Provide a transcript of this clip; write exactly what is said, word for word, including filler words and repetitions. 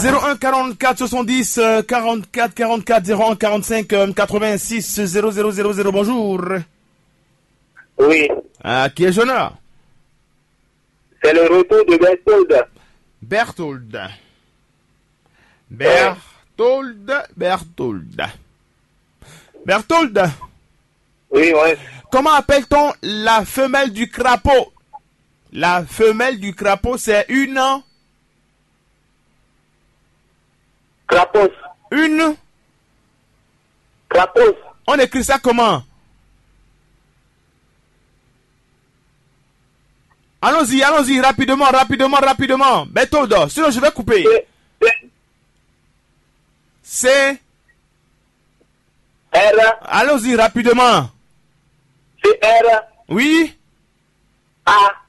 zéro un quarante-quatre soixante-dix quarante-quatre quarante-quatre zéro un quarante-cinq quatre-vingt-six zéro zéro zéro zéro. Bonjour. Oui. Ah, qui est jeune? C'est le retour de Berthold. Berthold. Berthold. Berthold. Berthold. Oui, ouais. Comment appelle-t-on la femelle du crapaud? La femelle du crapaud, c'est une... Krapos. Une... Krapos. On écrit ça comment? Allons-y, allons-y, rapidement, rapidement, rapidement. Berthold, sinon je vais couper. C'est... R. Allons-y, rapidement. C'est R. Oui? A.